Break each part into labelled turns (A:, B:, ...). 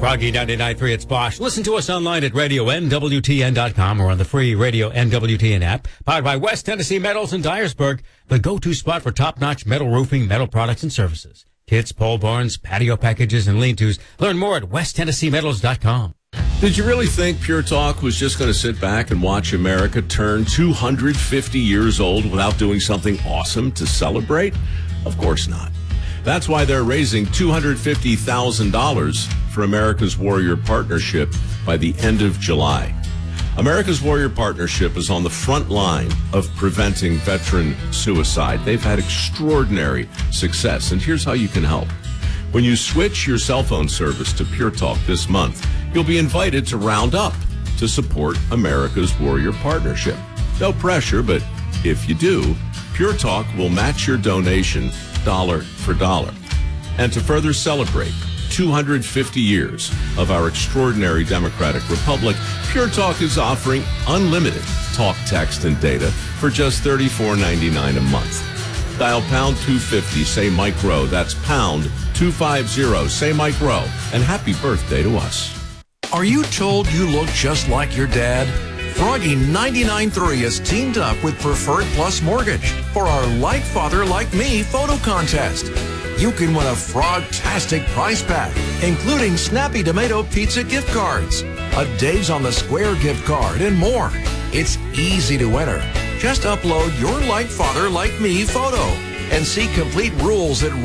A: Froggy 99.3, it's Bosch. Listen to us online at radionwtn.com or on the free Radio NWTN app. Powered by West Tennessee Metals in Dyersburg, the go-to spot for top-notch metal roofing, metal products, and services. Kits, pole barns, patio packages, and lean-tos. Learn more at westtennesseemetals.com.
B: Did you really think Pure Talk was just going to sit back and watch America turn 250 years old without doing something awesome to celebrate? Of course not. That's why they're raising $250,000 for America's Warrior Partnership by the end of July. America's Warrior Partnership is on the front line of preventing veteran suicide. They've had extraordinary success, and here's how you can help. When you switch your cell phone service to Pure Talk this month, you'll be invited to round up to support America's Warrior Partnership. No pressure, but if you do, Pure Talk will match your donation dollar for dollar. And to further celebrate 250 years of our extraordinary democratic republic, Pure Talk is offering unlimited talk, text, and data for just $34.99 a month. Dial pound 250, say Mike Rowe. That's pound 250, say Mike Rowe. And happy birthday to us.
C: Are you told you look just like your dad? Froggy 99.3 has teamed up with Preferred Plus Mortgage for our Like Father Like Me photo contest. You can win a frog-tastic prize pack, including Snappy Tomato Pizza gift cards, a Dave's on the Square gift card, and more. It's easy to enter. Just upload your Like Father Like Me photo and see complete rules at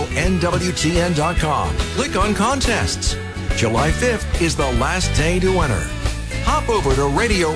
C: radionwtn.com. Click on contests. July 5th is the last day to enter. Hop over to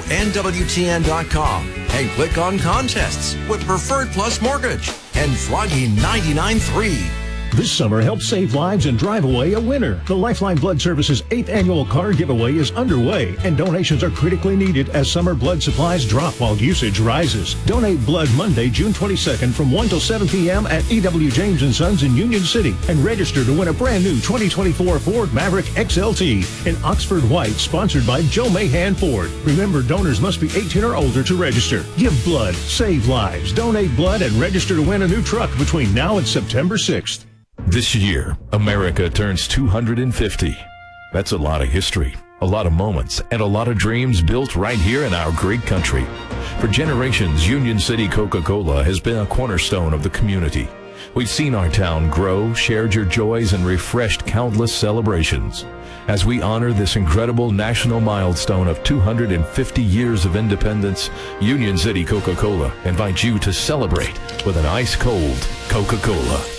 C: radionwtn.com and click on contests with Preferred Plus Mortgage and Froggy 99.3.
D: This summer, help save lives and drive away a winner. The Lifeline Blood Service's 8th annual car giveaway is underway, and donations are critically needed as summer blood supplies drop while usage rises. Donate blood Monday, June 22nd from 1 till 7 p.m. at E.W. James & Sons in Union City, and register to win a brand new 2024 Ford Maverick XLT in Oxford White, sponsored by Joe Mahan Ford. Remember, donors must be 18 or older to register. Give blood, save lives, donate blood, and register to win a new truck between now and September 6th.
E: This year, America turns 250. That's a lot of history, a lot of moments, and a lot of dreams built right here in our great country. For generations, Union City Coca-Cola has been a cornerstone of the community. We've seen our town grow, shared your joys, and refreshed countless celebrations. As we honor this incredible national milestone of 250 years of independence, Union City Coca-Cola invites you to celebrate with an ice-cold Coca-Cola.